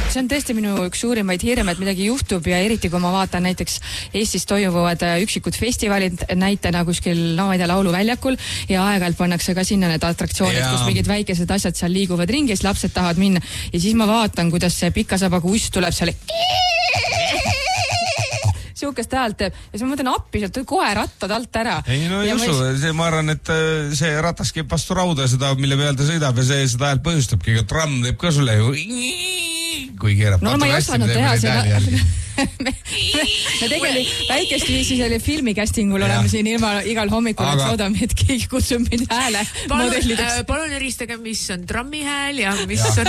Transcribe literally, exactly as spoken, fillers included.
see on tõesti minu üks suurimaid hirme, et midagi juhtub ja eriti kui ma vaatan näiteks Eestis toimuvad üksikud festivalid näitena kuskil, no ma ei tea, lauluväljakul ja aeg-ajalt pannakse ka sinna need atraktsioonid, kus mingid väikesed asjad seal liiguvad ringi, siis lapsed tahavad minna ja siis ma vaatan, kuidas see pika sabaga uss tuleb seal siukest häält teeb ja siis ma mõtlen appi sealt kohe rattad alt ära. Ei no ei usu, ma, see, ma arvan, et see ratas keeb vastu rauda seda, mille peal ta sõidab ja see seda häält põhjustabki, aga tramm teeb ka sulle ju kui keerab. No ma ei osanud teha seda. me, me tegelikult väikest viisi selle filmi castingul oleme siin ilma igal hommikul, aga... et soodame, et keegi kutsub mind hääle palun, äh, palun eristage, mis on trammi hääl ja mis ja. on